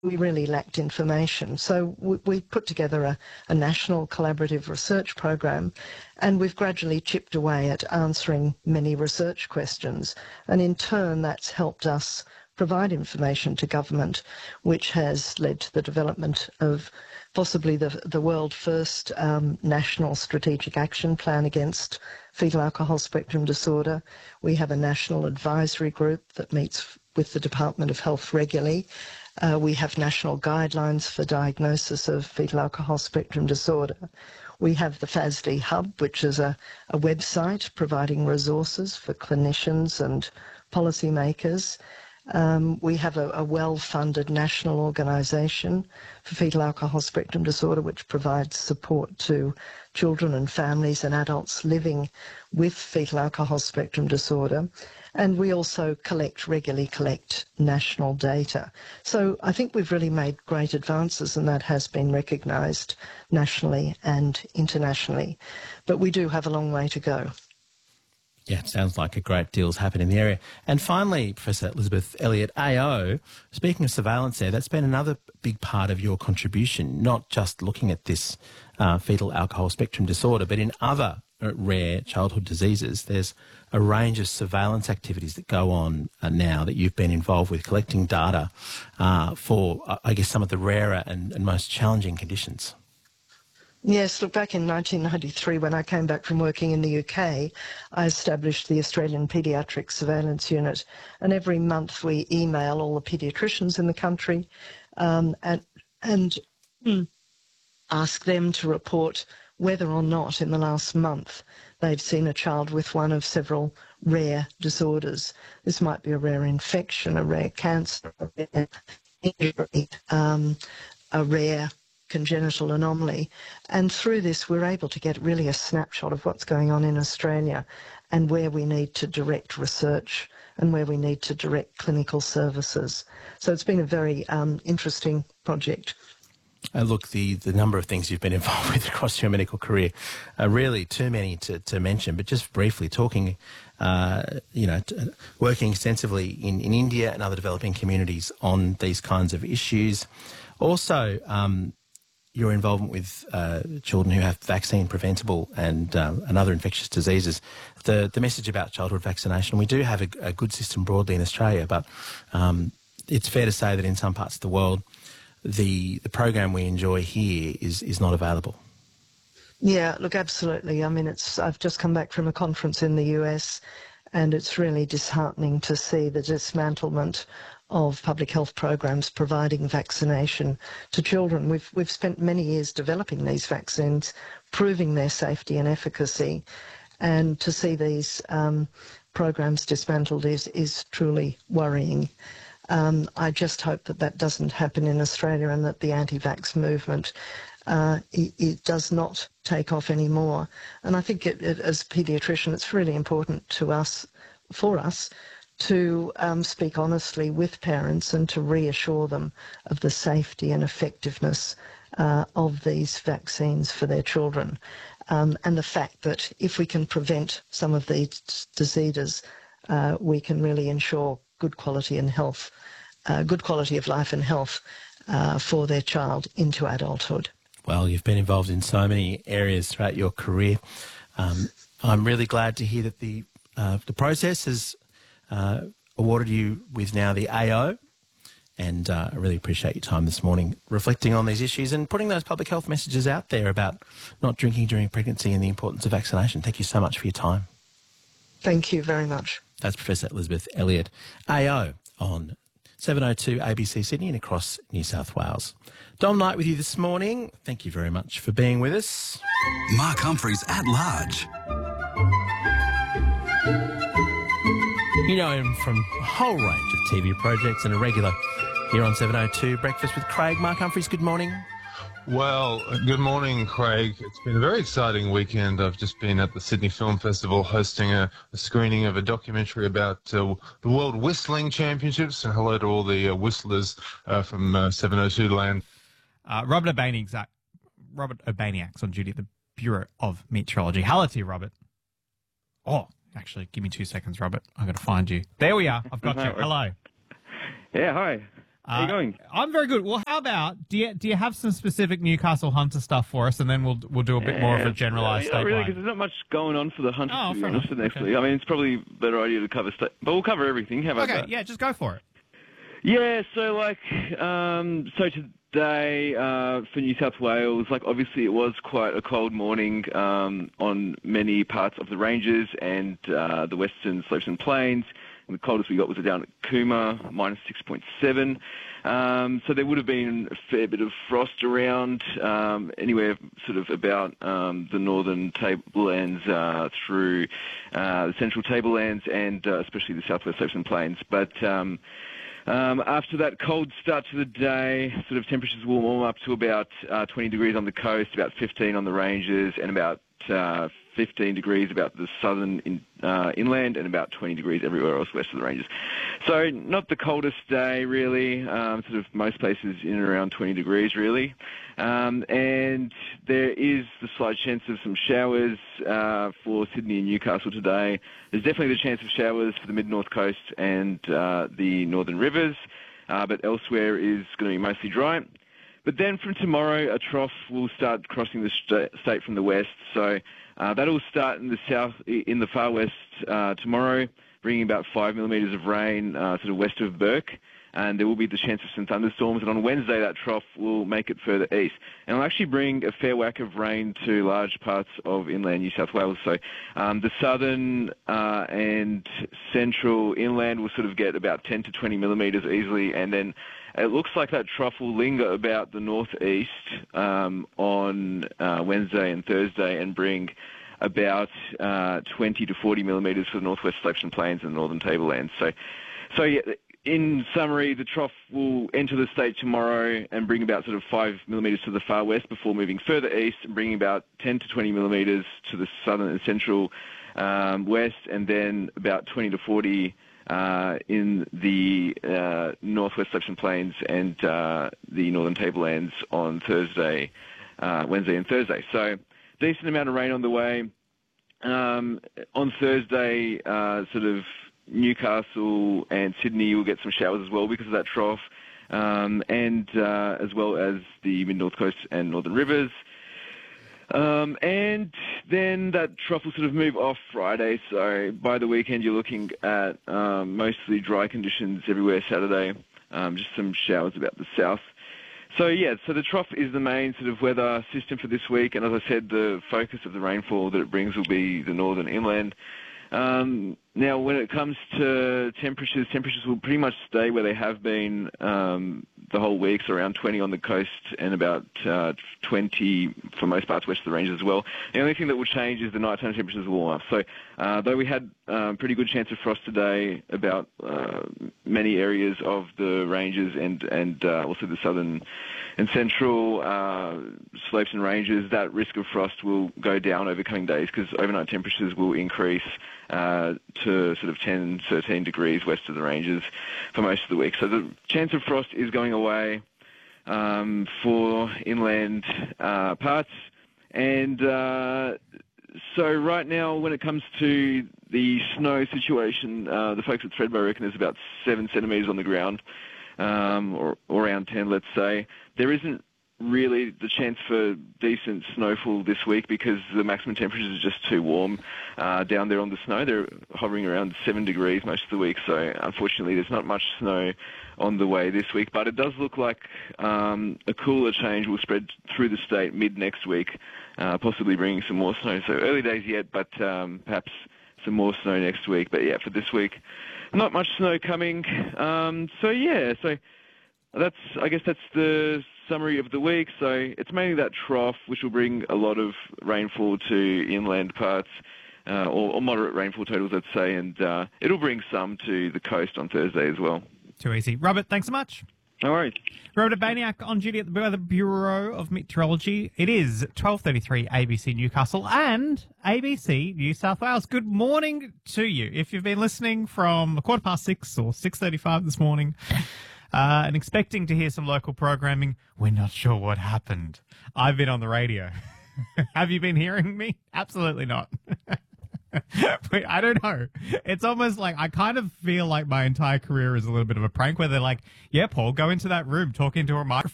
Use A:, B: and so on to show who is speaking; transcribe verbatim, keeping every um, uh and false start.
A: we really lacked information. So we, we put together a, a national collaborative research program, and we've gradually chipped away at answering many research questions. And in turn, that's helped us provide information to government, which has led to the development of possibly the, the world first um, national strategic action plan against fetal alcohol spectrum disorder. We have a national advisory group that meets with the Department of Health regularly. Uh, we have national guidelines for diagnosis of fetal alcohol spectrum disorder. We have the F A S D Hub, which is a, a website providing resources for clinicians and policymakers. Um, we have a, a well-funded national organisation for fetal alcohol spectrum disorder, which provides support to children and families and adults living with fetal alcohol spectrum disorder. And we also collect, regularly collect national data. So I think we've really made great advances, and that has been recognised nationally and internationally. But we do have a long way to go.
B: Yeah, it sounds like a great deal's happened in the area. And finally, Professor Elizabeth Elliott, A O, speaking of surveillance there, that's been another big part of your contribution, not just looking at this uh, fetal alcohol spectrum disorder, but in other rare childhood diseases. There's a range of surveillance activities that go on uh, now that you've been involved with, collecting data uh, for, uh, I guess, some of the rarer and, and most challenging conditions.
A: Yes, look, back in nineteen ninety-three, when I came back from working in the U K, I established the Australian Paediatric Surveillance Unit, and every month we email all the paediatricians in the country um, and, and mm, ask them to report whether or not in the last month they've seen a child with one of several rare disorders. This might be a rare infection, a rare cancer, a rare injury, um, a rare congenital anomaly, and through this we're able to get really a snapshot of what's going on in Australia and where we need to direct research and where we need to direct clinical services. So it's been a very um, interesting project.
B: Uh, look, the, the number of things you've been involved with across your medical career are really too many to, to mention, but just briefly talking, uh, you know, t- working extensively in, in India and other developing communities on these kinds of issues. Also, um, your involvement with uh, children who have vaccine-preventable and, um, and other infectious diseases. The, the message about childhood vaccination, we do have a, a good system broadly in Australia, but um, it's fair to say that in some parts of the world, the, the program we enjoy here is, is not available.
A: Yeah, look, absolutely. I mean, it's. I've just come back from a conference in the U S, and it's really disheartening to see the dismantlement of public health programs providing vaccination to children. We've we've spent many years developing these vaccines, proving their safety and efficacy, and to see these um, programs dismantled is is truly worrying. Um, I just hope that that doesn't happen in Australia, and that the anti-vax movement uh, it, it does not take off anymore. And I think it, it, as a paediatrician, it's really important to us, for us, to um, speak honestly with parents and to reassure them of the safety and effectiveness uh, of these vaccines for their children, um, and the fact that if we can prevent some of these diseases, uh, we can really ensure good quality and health, uh, good quality of life and health uh, for their child into adulthood.
B: Well, you've been involved in so many areas throughout your career. Um, I'm really glad to hear that the uh, the process has uh, awarded you with now the A O, and uh, I really appreciate your time this morning reflecting on these issues and putting those public health messages out there about not drinking during pregnancy and the importance of vaccination. Thank you so much for your time.
A: Thank you very much.
B: That's Professor Elizabeth Elliott, A O, on seven oh two A B C Sydney and across New South Wales. Dom Knight with you this morning. Thank you very much for being with us.
C: Mark Humphreys at large.
B: You know him from a whole range of T V projects and a regular here on seven oh two Breakfast with Craig. Mark Humphreys, good morning.
D: Well, good morning, Craig. It's been a very exciting weekend. I've just been at the Sydney Film Festival hosting a, a screening of a documentary about uh, the World Whistling Championships. And hello to all the uh, whistlers uh, from uh, seven oh two land.
E: Uh, Robert Urbaniak's, Robert Urbaniak's on duty at the Bureau of Meteorology. Hello to you, Robert. Oh, actually, give me two seconds, Robert. I've got to find you. There we are. I've got you. Hello.
F: Yeah, hi. How are you
E: Uh,
F: going?
E: I'm very good. Well, how about do you do you have some specific Newcastle Hunter stuff for us, and then we'll we'll do a bit more of a generalised
F: Yeah, not really,
E: statewide.
F: because there's not much going on for the Hunters,
E: Oh,
F: to be
E: fair
F: honest,
E: enough.
F: for next
E: Okay.
F: week. I mean, it's probably a better idea to cover state, but we'll cover everything. How about
E: Okay,
F: that?
E: yeah, just go for it.
F: Yeah, so like, um, so today uh, for New South Wales, like obviously it was quite a cold morning um, on many parts of the ranges and uh, the western slopes and plains. And the coldest we got was down at Cooma, minus six point seven. Um, so there would have been a fair bit of frost around, um, anywhere sort of about um, the northern tablelands uh, through uh, the central tablelands and uh, especially the southwest slopes and plains. But um, Um, after that cold start to the day, sort of temperatures will warm up to about uh, twenty degrees on the coast, about fifteen on the ranges, and about uh, fifteen degrees about the southern in, uh, inland, and about twenty degrees everywhere else west of the ranges. So not the coldest day, really. Um, sort of most places in and around twenty degrees, really. Um, and there is the slight chance of some showers uh, for Sydney and Newcastle today. There's definitely the chance of showers for the mid-north coast and uh, the northern rivers, uh, but elsewhere is going to be mostly dry. But then from tomorrow, a trough will start crossing the st- state from the west. So uh, that'll start in the south, in the far west uh, tomorrow, bringing about five millimetres of rain uh, sort of west of Burke. And there will be the chance of some thunderstorms. And on Wednesday, that trough will make it further east. And it'll actually bring a fair whack of rain to large parts of inland New South Wales. So um, the southern uh, and central inland will sort of get about ten to twenty millimetres easily. And then it looks like that trough will linger about the northeast um, on uh, Wednesday and Thursday and bring about uh, twenty to forty millimetres for the northwest slopes and plains and northern tablelands. So, so yeah, in summary, the trough will enter the state tomorrow and bring about sort of five millimetres to the far west before moving further east and bringing about ten to twenty millimetres to the southern and central um, west, and then about twenty to forty uh, in the uh, northwest slopes and plains and uh, the northern tablelands on Thursday, uh, Wednesday and Thursday. So decent amount of rain on the way. Um, on Thursday, uh, sort of Newcastle and Sydney will get some showers as well because of that trough, um, and uh, as well as the mid-north coast and northern rivers. Um, and then that trough will sort of move off Friday, so by the weekend you're looking at um, mostly dry conditions everywhere Saturday, um, just some showers about the south. So yeah, so the trough is the main sort of weather system for this week, and as I said, the focus of the rainfall that it brings will be the northern inland. Um, now, when it comes to temperatures, temperatures will pretty much stay where they have been um, the whole week, so around twenty on the coast and about uh, twenty for most parts west of the ranges as well. The only thing that will change is the nighttime temperatures will warm up. So, uh, though we had um, pretty good chance of frost today about uh, many areas of the ranges and and uh, also the southern and central uh, slopes and ranges, that risk of frost will go down over coming days because overnight temperatures will increase uh, to sort of ten, thirteen degrees west of the ranges for most of the week. So the chance of frost is going away um, for inland uh, parts. And uh, so right now, when it comes to the snow situation, uh, the folks at Thredbo reckon there's about seven centimetres on the ground, um, or, or around ten, let's say. There isn't really the chance for decent snowfall this week because the maximum temperatures are just too warm uh, down there on the snow. They're hovering around seven degrees most of the week, so unfortunately there's not much snow on the way this week, but it does look like um, a cooler change will spread through the state mid next week, uh, possibly bringing some more snow. So early days yet, but um, perhaps some more snow next week. But yeah, for this week, not much snow coming. Um, so yeah, so that's, I guess that's the summary of the week. So it's mainly that trough, which will bring a lot of rainfall to inland parts, uh, or, or moderate rainfall totals, let's say, and uh, it'll bring some to the coast on Thursday as well.
E: Too easy. Robert, thanks so much.
F: No worries.
E: Robert Urbaniak on duty at the Bureau of Meteorology. It is twelve thirty-three A B C Newcastle and A B C New South Wales. Good morning to you. If you've been listening from a quarter past six or six thirty-five this morning uh, and expecting to hear some local programming, we're not sure what happened. I've been on the radio. Have you been hearing me? Absolutely not. Wait, I don't know. It's almost like I kind of feel like my entire career is a little bit of a prank where they're like, yeah, Paul, go into that room, talk into a microphone.